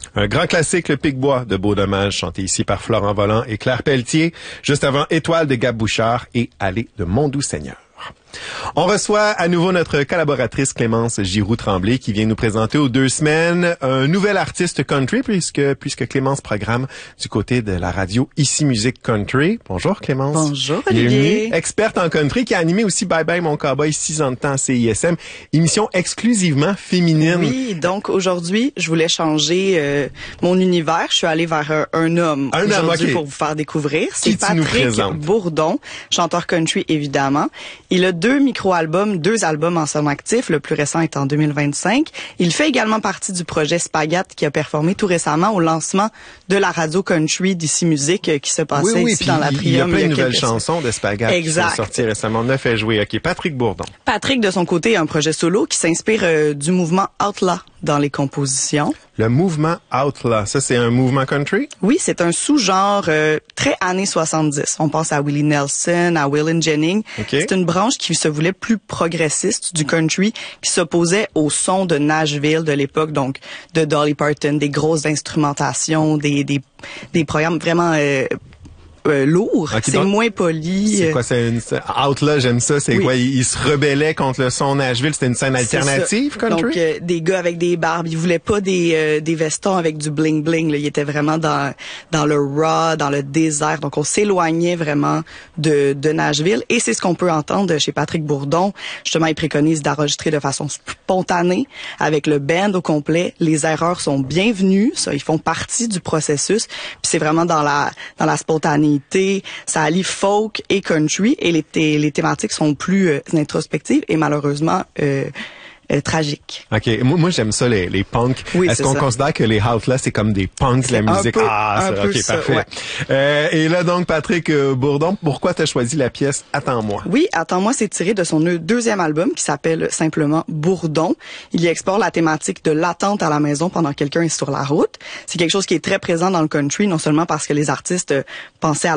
Un grand classique, le Pic-Bois de Beau Dommage, chanté ici par Florent Volant et Claire Pelletier, juste avant Étoile de Gab Bouchard et Aller de Montdoux-Seigneur. On reçoit à nouveau notre collaboratrice Clémence Giroux-Tremblay qui vient nous présenter aux 2 semaines un nouvel artiste country puisque Clémence programme du côté de la radio Ici Musique Country. Bonjour Clémence. Bonjour Olivier. Bienvenue. Experte en country qui a animé aussi Bye Bye Mon Cowboy 6 ans de temps à CISM, émission exclusivement féminine. Oui, donc aujourd'hui, je voulais changer mon univers. Je suis allée vers un homme aujourd'hui pour vous faire découvrir. C'est Patrick Bourdon, chanteur country évidemment. Il a 2 albums en son actif, le plus récent est en 2025. Il fait également partie du projet Spagat qui a performé tout récemment au lancement de la radio country d'Ici Musique qui se passait ici dans l'Atrium. Il y a plein de nouvelles chansons de Spagat qui sont sorties récemment. On a fait jouer. OK, Patrick Bourdon. Patrick, de son côté, a un projet solo qui s'inspire du mouvement Outlaw dans les compositions. Le mouvement Outlaw, ça c'est un mouvement country? Oui, c'est un sous-genre très années 70. On pense à Willie Nelson, à Waylon Jennings. Okay. C'est une branche qui se voulait plus progressiste du country, qui s'opposait au son de Nashville de l'époque, donc de Dolly Parton, des grosses instrumentations, des programmes vraiment lourd, okay, c'est moins poli. C'est quoi, Outlaw, j'aime ça, c'est quoi, il se rebellait contre le son Nashville, c'était une scène alternative country? Donc, des gars avec des barbes, ils voulaient pas des vestons avec du bling-bling, là. Ils étaient vraiment dans le raw, dans le désert, donc on s'éloignait vraiment de Nashville, et c'est ce qu'on peut entendre chez Patrick Bourdon. Justement, il préconise d'enregistrer de façon spontanée, avec le band au complet. Les erreurs sont bienvenues, ça, ils font partie du processus, puis c'est vraiment dans la spontanéité. Ça allie folk et country et les thématiques sont plus introspectives et malheureusement tragiques. OK. Moi j'aime ça, les punks. Oui, est-ce qu'on considère que les Outlaws, c'est comme des punks de la musique? OK, parfait. Ouais. Et là, donc, Patrick Bourdon, pourquoi t'as choisi la pièce Attends-moi? Oui, Attends-moi, c'est tiré de son 2e album qui s'appelle simplement Bourdon. Il y explore la thématique de l'attente à la maison pendant que quelqu'un est sur la route. C'est quelque chose qui est très présent dans le country, non seulement parce que les artistes pensaient à